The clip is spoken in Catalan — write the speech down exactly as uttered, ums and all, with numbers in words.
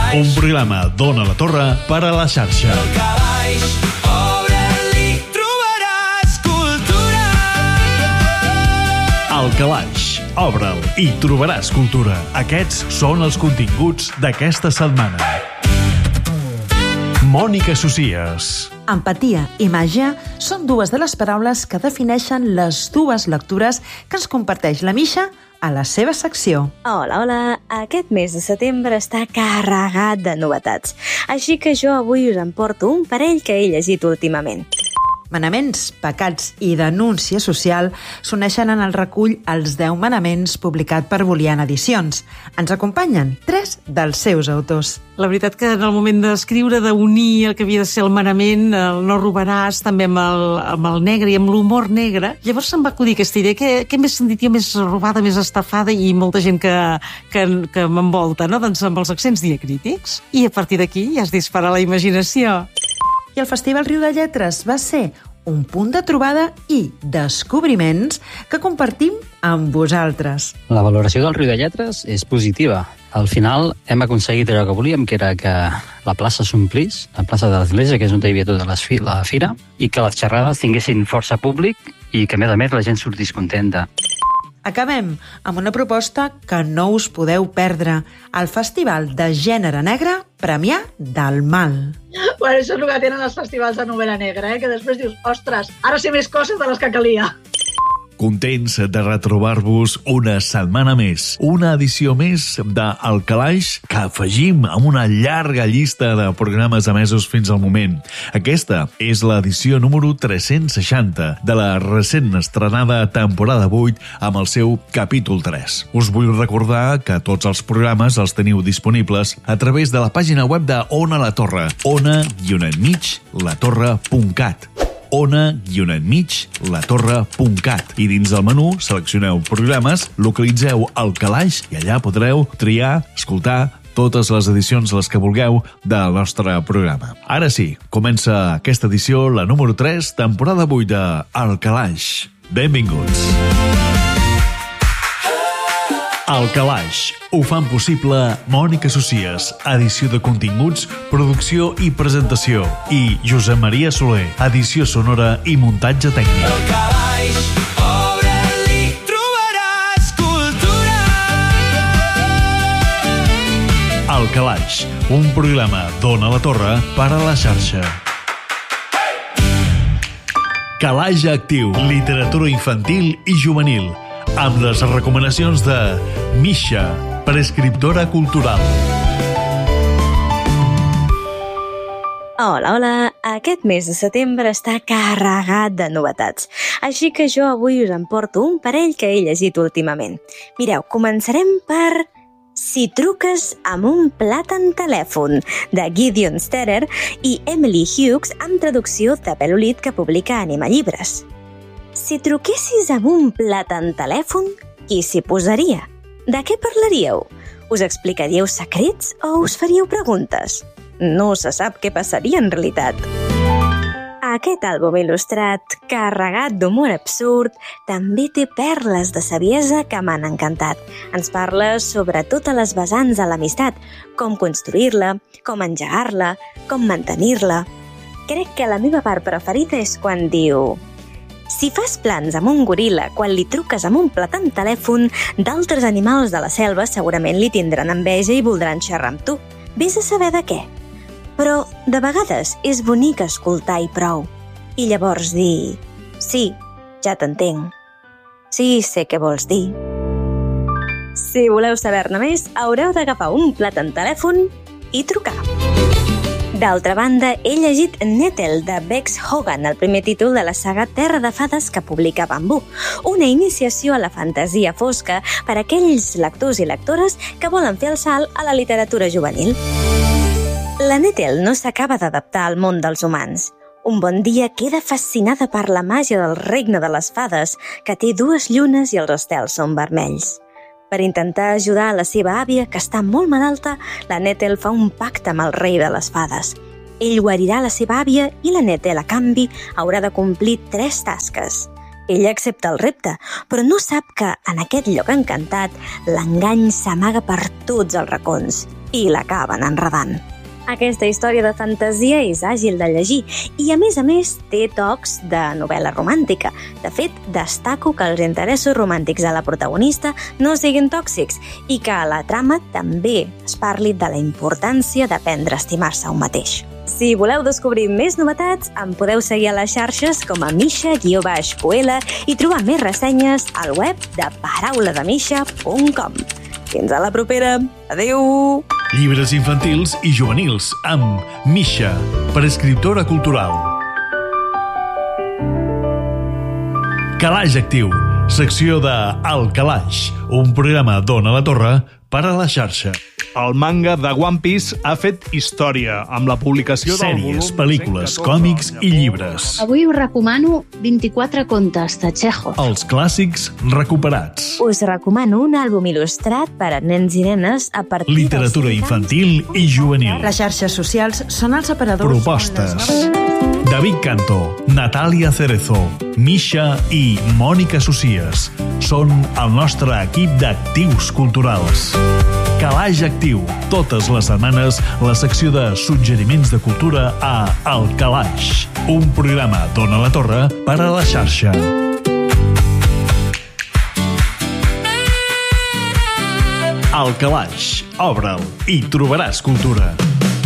Un programa d'Ona la Torre per a la xarxa. El calaix, obre-li, trobaràs cultura. El calaix, obre'l i trobaràs cultura. Aquests són els continguts d'aquesta setmana. Mònica Socias. Empatia i màgia són dues de les paraules que defineixen les dues lectures que ens comparteix la Misha a la seva secció. Hola, hola! Aquest mes de setembre està carregat de novetats, així que jo avui us en porto un parell que he llegit últimament. Manaments, pecats i denúncia social s'uneixen en el recull Els deu manaments publicat per Boliana Edicions. Ens acompanyen tres dels seus autors. La veritat que en el moment d'escriure, d'unir el que havia de ser el manament, el no robaràs, també amb el, amb el negre i amb l'humor negre, llavors se'm va acudir aquesta idea, que, que m'he sentit jo més robada, més estafada i molta gent que, que, que m'envolta, no? Doncs amb els accents diacrítics. I a partir d'aquí ja es dispara la imaginació. I el Festival Riu de Lletres va ser un punt de trobada i descobriments que compartim amb vosaltres. La valoració del Riu de Lletres és positiva. Al final hem aconseguit allò que volíem, que era que la plaça s'omplís, la plaça de l'Església, que és on hi havia tota la fira, i que les xerrades tinguessin força públic i que, a més a més, la gent sortís contenta. Acabem amb una proposta que no us podeu perdre, el Festival de Gènere Negre Premià del Mal. Bueno, això és el que tenen els festivals de novel·la negra, eh? Que després dius, ostres, ara sé més coses de les que calia. Contents de retrobar-vos una setmana més, una edició més de El Calaix que afegim amb una llarga llista de programes emesos fins al moment. Aquesta és l'edició número tres-cents seixanta de la recent estrenada temporada vuit amb el seu capítol tres. Us vull recordar que tots els programes els teniu disponibles a través de la pàgina web de Ona la Torre, ona guionet mig la torre punt cat. ona guionet mig la torre punt cat i dins del menú seleccioneu programes, localitzeu El Calaix i allà podreu triar, escoltar totes les edicions, les que vulgueu, del nostre programa. Ara sí, comença aquesta edició, la número tres, temporada vuit de El Calaix. Benvinguts! El Calaix. Ho fan possible Mònica Socias, edició de continguts, producció i presentació, i Josep Maria Soler, edició sonora i muntatge tècnic. El calaix, obre-li, trobaràs cultura. El Calaix, un programa d'Ona la Torre per a la xarxa. Calaix Actiu, literatura infantil i juvenil, amb les recomanacions de Misha, prescriptora cultural. Hola, hola! Aquest mes de setembre està carregat de novetats, així que jo avui us en porto un parell que he llegit últimament. Mireu, començarem per Si truques amb un plat en telèfon, de Gideon Sterer i Emily Hughes, amb traducció de Pelolit, que publica Anima Llibres. Si truquessis amb un plat en telèfon, qui s'hi posaria? De què parlaríeu? Us explicaríeu secrets o us faríeu preguntes? No se sap què passaria en realitat. Aquest àlbum il·lustrat, carregat d'humor absurd, també té perles de saviesa que m'han encantat. Ens parla sobre totes les vessants de l'amistat, com construir-la, com engegar-la, com mantenir-la. Crec que la meva part preferida és quan diu: si fas plans amb un goril·la quan li truques amb un plat en telèfon, d'altres animals de la selva segurament li tindran enveja i voldran xerrar amb tu. Vés a saber de què. Però de vegades és bonic escoltar i prou. I llavors dir: sí, ja t'entenc. Sí, sé què vols dir. Si voleu saber-ne més, haureu d'agafar un plat en telèfon i trucar. D'altra banda, he llegit Nettle, de Bex Hogan, el primer títol de la saga Terra de Fades que publica Bambú, una iniciació a la fantasia fosca per a aquells lectors i lectores que volen fer el salt a la literatura juvenil. La Nettle no s'acaba d'adaptar al món dels humans. Un bon dia queda fascinada per la màgia del regne de les fades, que té dues llunes i els estels són vermells. Per intentar ajudar a la seva àvia, que està molt malalta, la Nettle fa un pacte amb el rei de les fades. Ell guarirà la seva àvia i la Nettle, a canvi, haurà de complir tres tasques. Ella accepta el repte, però no sap que, en aquest lloc encantat, l'engany s'amaga per tots els racons. i l'acaben enredant. Aquesta història de fantasia és àgil de llegir i, a més a més, té tocs de novel·la romàntica. De fet, destaco que els interessos romàntics de la protagonista no siguin tòxics i que a la trama també es parli de la importància d'aprendre a estimar-se a un mateix. Si voleu descobrir més novetats, em podeu seguir a les xarxes com a misha-poela i trobar més ressenyes al web de paraula de misha punt com. Fins a la propera. Adéu! Llibres infantils i juvenils amb Misha, per escriptora cultural. Calaix Actiu, secció de El Calaix, un programa d'Ona la Torre per a la xarxa. El manga de One Piece ha fet història amb la publicació del volum... Sèries, pel·lícules, còmics i llibres. Avui us recomano vint-i-quatre contes de Chekhov. Els clàssics recuperats. Us recomano un àlbum il·lustrat per a nens i nenes a partir Literatura dels infantil i juvenil. Les xarxes socials són els aparadors... Propostes. David Canto, Natàlia Cerezo, Misha i Mònica Socias són el nostre equip d'actius culturals. Calaix Actiu, totes les setmanes la secció de suggeriments de cultura a El Calaix, un programa d'Ona la Torre per a la xarxa. El Calaix, obre'l i trobaràs cultura.